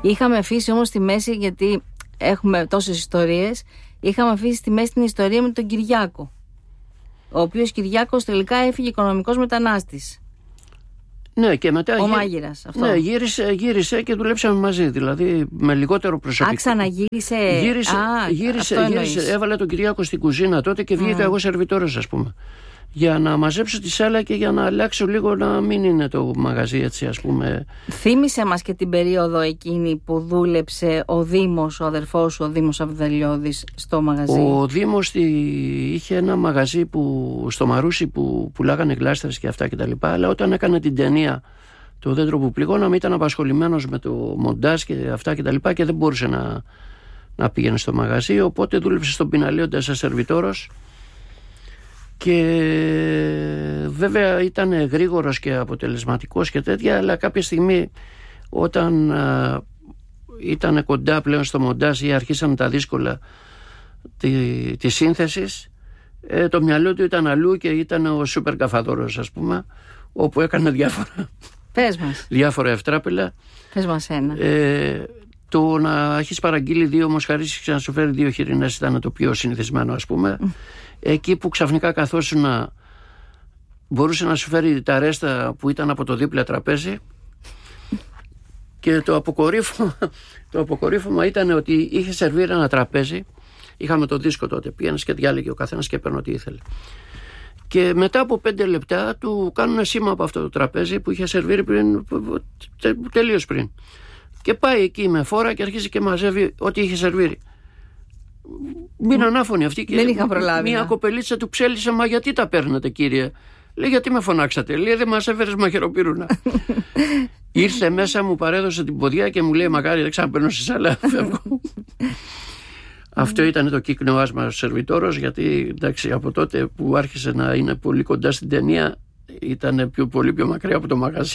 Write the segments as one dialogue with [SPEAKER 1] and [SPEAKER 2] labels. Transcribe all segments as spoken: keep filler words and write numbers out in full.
[SPEAKER 1] Είχαμε αφήσει όμως στη μέση, γιατί έχουμε τόσες ιστορίες, είχαμε αφήσει στη μέση την ιστορία με τον Κυριάκο, ο οποίος Κυριάκος τελικά έφυγε οικονομικός μετανάστης.
[SPEAKER 2] Ναι, και μετά
[SPEAKER 1] ο μάγειρας, αυτό.
[SPEAKER 2] Ναι, γύρισε, γύρισε και δουλέψαμε μαζί, δηλαδή με λιγότερο προσωπικό.
[SPEAKER 1] Α, ξαναγύρισε.
[SPEAKER 2] Γύρισε,
[SPEAKER 1] Α,
[SPEAKER 2] γύρισε, γύρισε, έβαλε τον Κυριάκο στην κουζίνα τότε και βγήκα mm. εγώ σερβιτόρος, ας πούμε. Για να μαζέψω τη σάλα και για να αλλάξω λίγο, να μην είναι το μαγαζί έτσι, ας πούμε.
[SPEAKER 1] Θύμισε μας και την περίοδο εκείνη που δούλεψε ο Δήμος, ο αδερφός σου, ο Δήμος Αβδαλιώδης, στο μαγαζί.
[SPEAKER 2] Ο Δήμος είχε ένα μαγαζί που, στο Μαρούσι, που πουλάγανε γλάστρες και αυτά κτλ. Αλλά όταν έκανε την ταινία Το δέντρο που πληγώναμε, ήταν απασχολημένος με το μοντάζ και αυτά κτλ. Και, και δεν μπορούσε να, να πήγαινε στο μαγαζί. Οπότε δούλεψε στον Πιναλέοντα σαν σερβιτόρος. Και βέβαια ήταν γρήγορος και αποτελεσματικός και τέτοια, αλλά κάποια στιγμή όταν α, ήταν κοντά πλέον στο μοντάζ ή αρχίσαν τα δύσκολα τη, τη σύνθεσης, ε, το μυαλό του ήταν αλλού και ήταν ο σούπερ καφαδόρος, ας πούμε, όπου έκανε διάφορα,
[SPEAKER 1] Πες μας.
[SPEAKER 2] διάφορα ευτράπελα.
[SPEAKER 1] Πες μας ένα.
[SPEAKER 2] Ε, το να έχεις παραγγείλει δύο μοσχαρίσια και να σου φέρει δύο χοιρινές ήταν το πιο συνηθισμένο, ας πούμε. Mm. Εκεί που ξαφνικά καθόσουν να μπορούσε να σου φέρει τα ρέστα που ήταν από το δίπλα τραπέζι. Και το αποκορύφωμα, το αποκορύφωμα ήταν ότι είχε σερβίρει ένα τραπέζι. Είχαμε το δίσκο τότε. Πήγαινε και διάλεγε ο καθένας και έπαιρνε ό,τι ήθελε. Και μετά από πέντε λεπτά του κάνουν σήμα από αυτό το τραπέζι που είχε σερβίρει πριν, τελείως πριν. Και πάει εκεί με φόρα και αρχίζει και μαζεύει ό,τι είχε σερβίρει. Μείναν άφωνοι αυτοί και
[SPEAKER 1] δεν είχα προλάβει,
[SPEAKER 2] μια
[SPEAKER 1] να.
[SPEAKER 2] κοπελίτσα του ψέλισε, μα γιατί τα παίρνετε, κύριε? Λέει, γιατί με φωνάξατε? Λέει, δεν μας έφερες μαχαιροπύρουνα. Ήρθε μέσα, μου παρέδωσε την ποδιά και μου λέει, μακάρι δεν ξαναπαίρνω στη σάλα, φεύγω. Αυτό ήταν το κύκνο άσμα ο σερβιτόρος, γιατί εντάξει, από τότε που άρχισε να είναι πολύ κοντά στην ταινία ήταν πιο, πολύ πιο μακριά από το μαγαζί.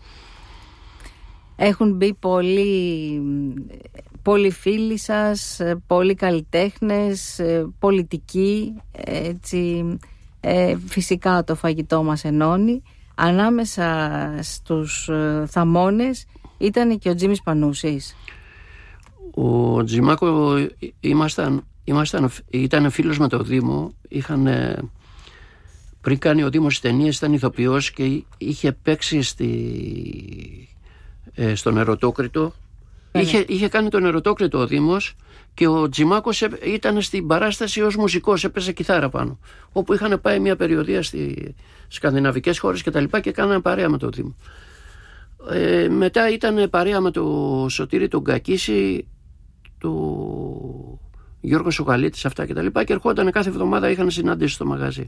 [SPEAKER 1] Έχουν μπει πολλοί, πολλοί φίλοι σας, πολλοί καλλιτέχνες, πολιτικοί, έτσι, ε, φυσικά το φαγητό μας ενώνει. Ανάμεσα στους θαμώνες ήταν και ο Τζίμις Πανούσης.
[SPEAKER 2] Ο Τζιμάκο ήμασταν, ήμασταν, ήταν φίλος με το Δήμο. Είχαν, πριν κάνει ο Δήμος τις ταινίες, ήταν ηθοποιός και είχε παίξει στη, ε, στον Ερωτόκριτο. Yeah. Είχε, είχε κάνει τον Ερωτόκριτο ο Δήμος και ο Τζιμάκος ήταν στην παράσταση ως μουσικός, έπαιζε κιθάρα πάνω. Όπου είχαν πάει μια περιοδεία στις σκανδιναβικές χώρες και τα λοιπά και κάνανε παρέα με το Δήμο. Ε, μετά ήταν παρέα με το Σωτήρη τον Κακίση, το Γιώργο Σουγαλίτης, αυτά και τα λοιπά, και ερχόταν κάθε εβδομάδα, είχαν συνάντηση στο μαγαζί.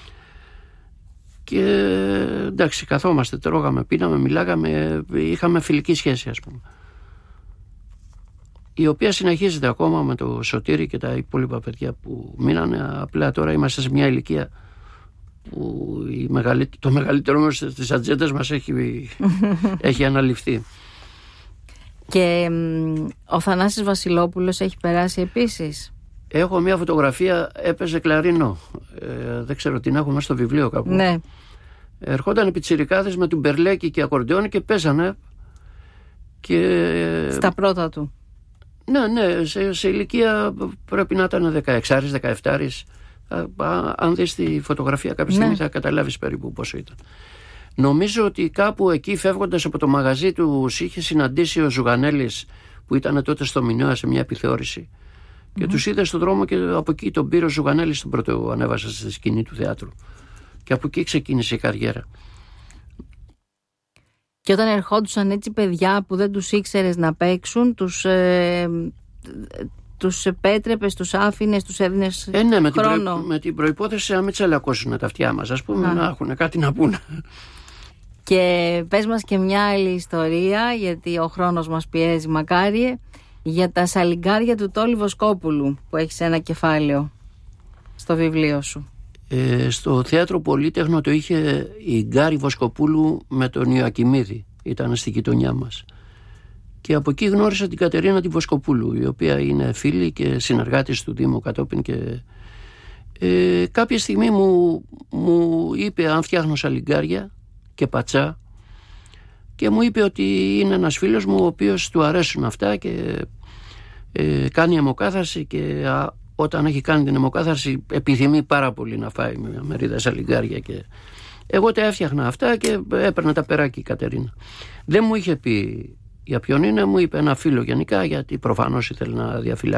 [SPEAKER 2] Και εντάξει, καθόμαστε, τρώγαμε, πίναμε, μιλάγαμε, είχαμε φιλική σχέση, ας πούμε, η οποία συνεχίζεται ακόμα με το Σωτήρη και τα υπόλοιπα παιδιά που μείνανε. Απλά τώρα είμαστε σε μια ηλικία που η μεγαλύ... το μεγαλύτερο μέρος της ατζέντας μας έχει, έχει αναλυφθεί.
[SPEAKER 1] Και ο Θανάσης Βασιλόπουλος έχει περάσει επίσης.
[SPEAKER 2] Έχω μια φωτογραφία, έπαιζε κλαρίνο, ε, δεν ξέρω, την έχω μέσα στο βιβλίο κάπου.
[SPEAKER 1] Ναι.
[SPEAKER 2] Ερχόταν οι πιτσιρικάδες με τουμπερλέκι και ακορντεόν και παίζανε και...
[SPEAKER 1] Στα πρώτα του.
[SPEAKER 2] Ναι, ναι, σε, σε ηλικία πρέπει να ήταν δεκαέξι δεκαεπτά. Αν δεις τη φωτογραφία κάποια στιγμή, ναι, θα καταλάβεις περίπου πόσο ήταν. Νομίζω ότι κάπου εκεί, φεύγοντας από το μαγαζί του, είχε συναντήσει ο Ζουγανέλης, που ήταν τότε στο Μινώα σε μια επιθεώρηση, και mm-hmm. τους είδε στον δρόμο και από εκεί τον πήρε ο Ζουγανέλης, τον πρώτο ανέβασε στη σκηνή του θεάτρου, και από εκεί ξεκίνησε η καριέρα.
[SPEAKER 1] Και όταν ερχόντουσαν έτσι παιδιά που δεν τους ήξερες να παίξουν, τους... Ε... τους επέτρεπες, τους άφηνες, τους έδινες
[SPEAKER 2] ε, ναι, με
[SPEAKER 1] χρόνο.
[SPEAKER 2] Την προϋ... με την προϋπόθεση να μην τσαλακώσουν τα αυτιά μας, ας πούμε, Α. να έχουν κάτι να πούνε.
[SPEAKER 1] Και πες μας και μια άλλη ιστορία, γιατί ο χρόνος μας πιέζει, μακάριε, για τα σαλιγκάρια του Τόλι Βοσκόπουλου, που έχεις ένα κεφάλαιο στο βιβλίο σου.
[SPEAKER 2] Ε, στο Θέατρο Πολύτεχνο το είχε η Γκάρη Βοσκοπούλου με τον Ιωακιμίδη, ήταν στη γειτονιά μας. Και από εκεί γνώρισα την Κατερίνα τη Βοσκοπούλου, η οποία είναι φίλη και συνεργάτης του Δήμου κατόπιν, και ε, κάποια στιγμή μου, μου είπε αν φτιάχνω σαλιγκάρια και πατσά, και μου είπε ότι είναι ένας φίλος μου ο οποίος του αρέσουν αυτά και ε, κάνει αιμοκάθαρση και α, όταν έχει κάνει την αιμοκάθαρση επιθυμεί πάρα πολύ να φάει μια μερίδα σαλιγκάρια και εγώ τα έφτιαχνα αυτά και έπαιρνα τα περάκι η Κατερίνα. Δεν μου είχε πει για ποιον είναι, μου είπε ένα φίλο γενικά, γιατί προφανώς ήθελε να διαφυλάξει